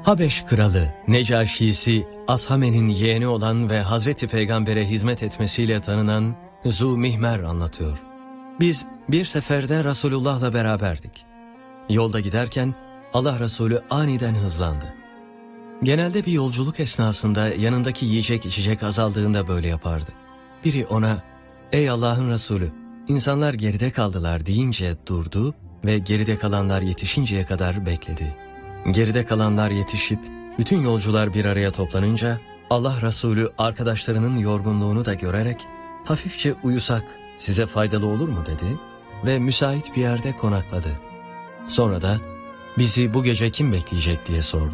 Habeş kralı Necaşi'si Ashame'nin yeğeni olan ve Hazreti Peygamber'e hizmet etmesiyle tanınan Zumihmer anlatıyor. Biz bir seferde Resulullah'la beraberdik. Yolda giderken Allah Resulü aniden hızlandı. Genelde bir yolculuk esnasında yanındaki yiyecek içecek azaldığında böyle yapardı. Biri ona "Ey Allah'ın Resulü, insanlar geride kaldılar" deyince durdu ve geride kalanlar yetişinceye kadar bekledi. Geride kalanlar yetişip bütün yolcular bir araya toplanınca Allah Resulü arkadaşlarının yorgunluğunu da görerek "Hafifçe uyusak size faydalı olur mu?" dedi ve müsait bir yerde konakladı. Sonra da "Bizi bu gece kim bekleyecek?" diye sordu.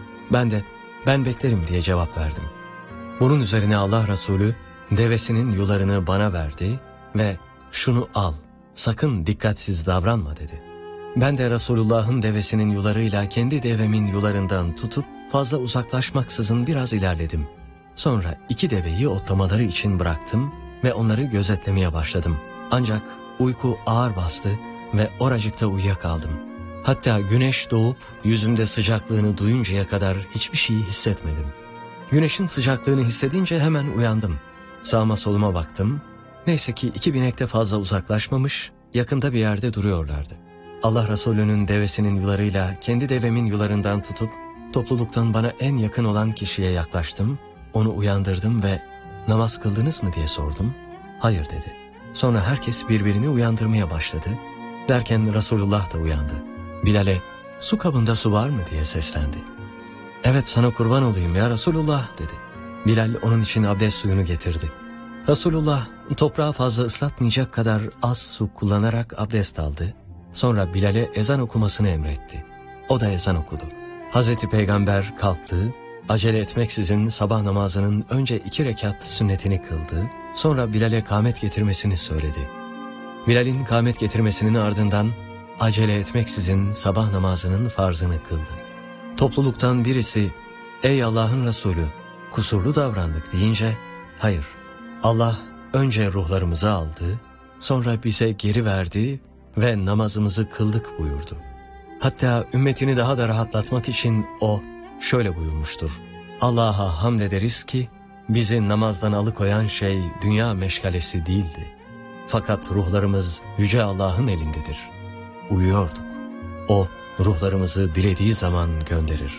Ben beklerim diye cevap verdim. Bunun üzerine Allah Resulü devesinin yularını bana verdi ve "Şunu al, sakın dikkatsiz davranma" dedi. Ben de Resulullah'ın devesinin yularıyla kendi devemin yularından tutup fazla uzaklaşmaksızın biraz ilerledim. Sonra 2 deveyi otlamaları için bıraktım ve onları gözetlemeye başladım. Ancak uyku ağır bastı ve oracıkta uyuyakaldım. Hatta güneş doğup yüzümde sıcaklığını duyuncaya kadar hiçbir şeyi hissetmedim. Güneşin sıcaklığını hissedince hemen uyandım. Sağıma soluma baktım. Neyse ki 2 binek de fazla uzaklaşmamış, yakında bir yerde duruyorlardı. Allah Resulü'nün devesinin yularıyla kendi devemin yularından tutup topluluktan bana en yakın olan kişiye yaklaştım. Onu uyandırdım ve "Namaz kıldınız mı?" diye sordum. "Hayır" dedi. Sonra herkes birbirini uyandırmaya başladı. Derken Resulullah da uyandı. Bilal'e "Su kabında su var mı?" diye seslendi. "Evet, sana kurban olayım ya Resulullah" dedi. Bilal onun için abdest suyunu getirdi. Resulullah toprağı fazla ıslatmayacak kadar az su kullanarak abdest aldı. Sonra Bilal'e ezan okumasını emretti. O da ezan okudu. Hazreti Peygamber kalktı, acele etmeksizin sabah namazının önce 2 rekat sünnetini kıldı, sonra Bilal'e kâmet getirmesini söyledi. Bilal'in kâmet getirmesinin ardından acele etmeksizin sabah namazının farzını kıldı. Topluluktan birisi "Ey Allah'ın Resulü, kusurlu davrandık" deyince "Hayır, Allah önce ruhlarımızı aldı, sonra bize geri verdi ve namazımızı kıldık" buyurdu. Hatta ümmetini daha da rahatlatmak için o şöyle buyurmuştur: "Allah'a hamd ederiz ki bizi namazdan alıkoyan şey dünya meşgalesi değildi. Fakat ruhlarımız Yüce Allah'ın elindedir. Uyuyorduk. O ruhlarımızı dilediği zaman gönderir."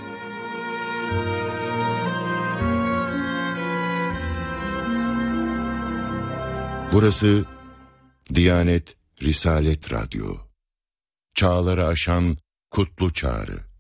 Burası Diyanet Risalet Radyo. Çağları aşan kutlu çağrı.